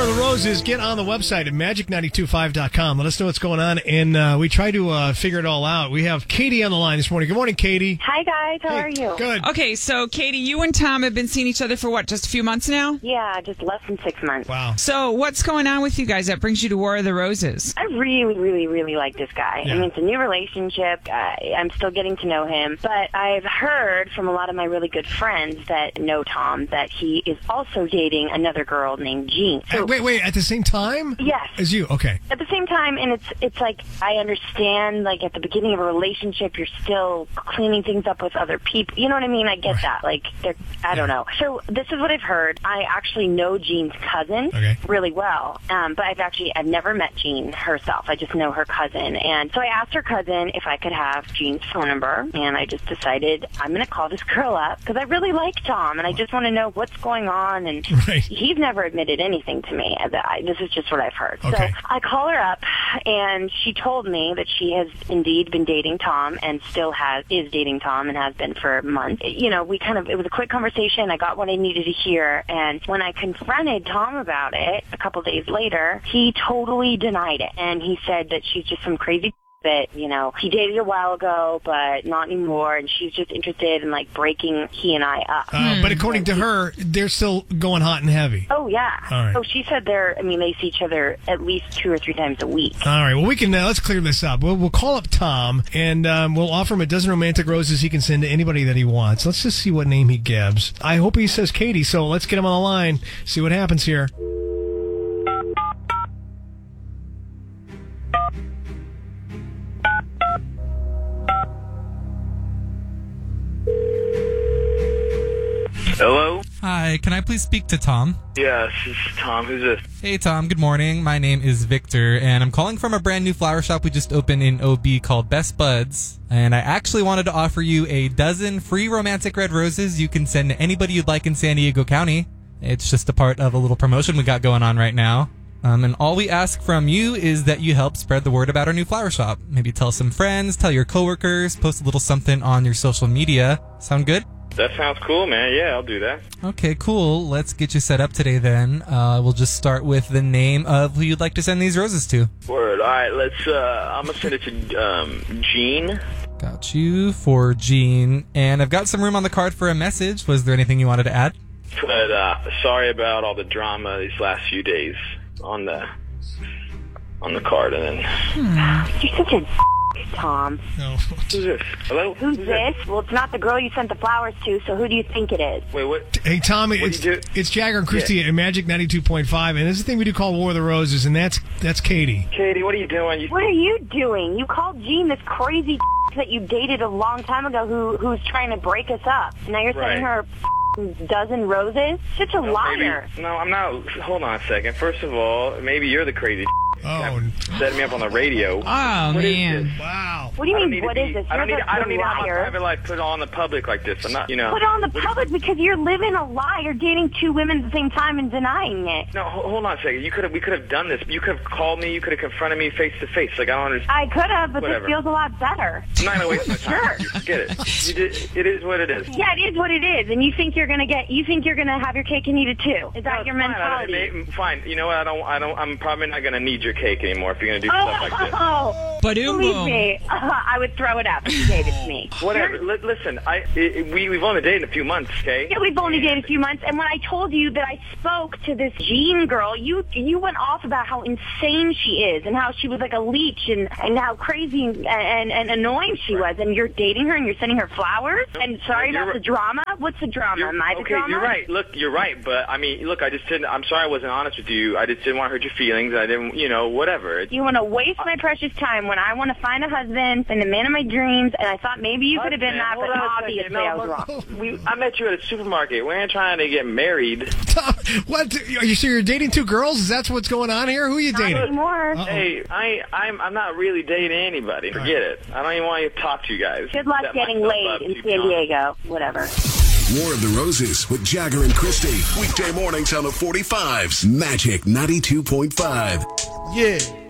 of the Roses. Get on the website at magic925.com. Let us know what's going on, and we try to figure it all out. We have Katie on the line this morning. Good morning, Katie. Hi, guys. How are you? Good. Okay, so Katie, you and Tom have been seeing each other for what, just a few months now? Yeah, just less than 6 months. Wow. So what's going on with you guys that brings you to War of the Roses? I really, really, really like this guy. Yeah. I mean, it's a new relationship. I'm still getting to know him. But I've heard from a lot of my really good friends that know Tom that he is also dating another girl named Jean. So, Wait, at the same time? Yes. As you? Okay. At the same time, and it's like, I understand, like, at the beginning of a relationship, you're still cleaning things up with other people. You know what I mean? I get that. Like, I don't know. So this is what I've heard. I actually know Jean's cousin really well. But I've never met Jean herself. I just know her cousin. And so I asked her cousin if I could have Jean's phone number, and I just decided I'm going to call this girl up because I really like Tom, and I just want to know what's going on. And he's never admitted anything to me. This is just what I've heard. Okay. So I call her up, and she told me that she has indeed been dating Tom and still is dating Tom and has been for months. You know, it was a quick conversation. I got what I needed to hear, and when I confronted Tom about it a couple days later, he totally denied it, and he said that she's just some crazy that, you know, he dated a while ago, but not anymore, and she's just interested in, like, breaking he and I up. But according to her, they're still going hot and heavy. Oh, yeah. All right. Oh, she said they see each other at least 2 or 3 times a week. All right, well, we can, let's clear this up. We'll call up Tom, and we'll offer him a dozen romantic roses he can send to anybody that he wants. Let's just see what name he gives. I hope he says Katie, so let's get him on the line, see what happens here. Hello? Hi, can I please speak to Tom? Yes, this is Tom. Who's this? Hey Tom, good morning. My name is Victor, and I'm calling from a brand new flower shop we just opened in OB called Best Buds. And I actually wanted to offer you a dozen free romantic red roses you can send to anybody you'd like in San Diego County. It's just a part of a little promotion we got going on right now. And all we ask from you is that you help spread the word about our new flower shop. Maybe tell some friends, tell your coworkers, post a little something on your social media. Sound good? That sounds cool, man. Yeah, I'll do that. Okay, cool. Let's get you set up today then. We'll just start with the name of who you'd like to send these roses to. Word. All right, I'm going to send it to Jean. Got you for Jean. And I've got some room on the card for a message. Was there anything you wanted to add? But sorry about all the drama these last few days on the card. And then... You're such a Tom. No. Who's this? Hello? Who's this? Well, it's not the girl you sent the flowers to, so who do you think it is? Wait, what? Hey, Tom, What do you do? it's Jagger and Christy at Magic 92.5, and this is the thing we do call War of the Roses, and that's Katie. Katie, what are you doing? What are you doing? You called Jean this crazy that you dated a long time ago who's trying to break us up. Now you're sending her a dozen roses? Such a liar. No, I'm not. Hold on a second. First of all, maybe you're the crazy Oh. setting me up on the radio. Oh, What is man. this? Wow. What do you mean, what is this? I don't need to have my liar. private life put on the public like this. I'm not, you know. Put on the public because you're living a lie. You're dating 2 women at the same time and denying it. No, hold on a second. We could have done this. You could have called me. You could have confronted me face to face. Like, I don't understand. I could have, but Whatever. this feels a lot better. I'm not gonna waste my time. Sure. Get it. It is what it is. Yeah, it is what it is, and you think you're gonna have your cake and eat it too. Is that your mentality? Fine. You know what? I'm probably not gonna need your cake anymore if you're gonna do stuff like this. Oh, believe me, I would throw it up if you gave it to me. Whatever. Listen, we've only dated a few months, okay? Yeah, we've only dated a few months, and when I told you that I spoke to this Jean girl, you went off about how insane she is and how she was like a leech and how crazy and annoying she was, and you're dating her and you're sending her flowers. And sorry about the drama. What's the drama? Am I the drama? You're right. Look, you're right, but I mean, look, I'm sorry I wasn't honest with you. I just didn't want to hurt your feelings. I didn't, whatever. You want to waste my precious time when I want to find a husband and the man of my dreams, and I thought maybe you could have been that, but obviously I was wrong. I met you at a supermarket. We ain't trying to get married. Tom, what? Are you sure you're dating 2 girls? Is that what's going on here? Who are you dating? Not anymore. Hey, I'm not really dating anybody. Forget it. I don't even want to talk to you guys. Good luck getting laid in San Diego. Whatever. War of the Roses with Jagger and Christy. Weekday mornings on the 45s. Magic 92.5. Yeah.